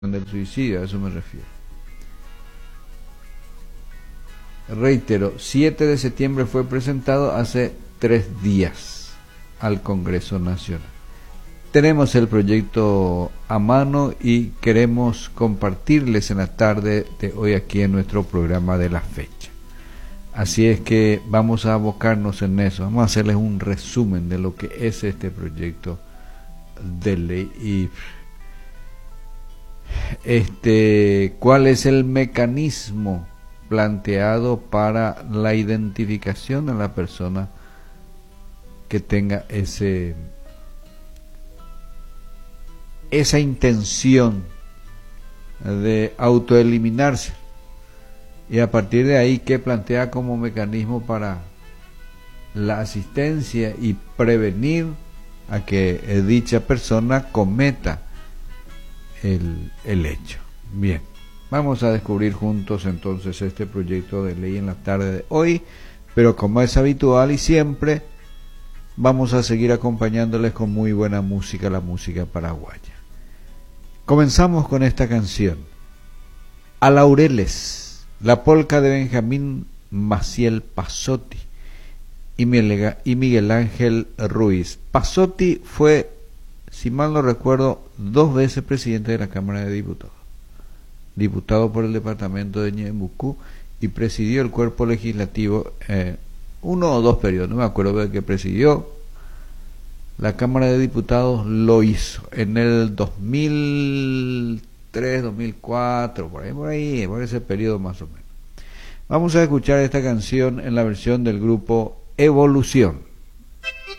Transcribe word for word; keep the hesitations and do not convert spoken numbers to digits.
del suicidio, a eso me refiero. Reitero, siete de septiembre fue presentado hace tres días al Congreso Nacional. Tenemos el proyecto a mano y queremos compartirles en la tarde de hoy aquí en nuestro programa de la fecha. Así es que vamos a abocarnos en eso, vamos a hacerles un resumen de lo que es este proyecto de ley y este cuál es el mecanismo planteado para la identificación de la persona que tenga ese esa intención de autoeliminarse, y a partir de ahí qué plantea como mecanismo para la asistencia y prevenir a que eh, dicha persona cometa el, el hecho. Bien, vamos a descubrir juntos entonces este proyecto de ley en la tarde de hoy, pero como es habitual y siempre, vamos a seguir acompañándoles con muy buena música, la música paraguaya. Comenzamos con esta canción, A Laureles, la polca de Benjamín Maciel Passotti y Miguel Ángel Ruiz. Passotti fue, si mal no recuerdo, dos veces presidente de la Cámara de Diputados, diputado por el departamento de Ñeembucú, y presidió el cuerpo legislativo eh, uno o dos periodos, no me acuerdo de que presidió. La Cámara de Diputados lo hizo en el dos mil tres, dos mil cuatro, por ahí, por ahí, por ese periodo más o menos. Vamos a escuchar esta canción en la versión del grupo Evolución.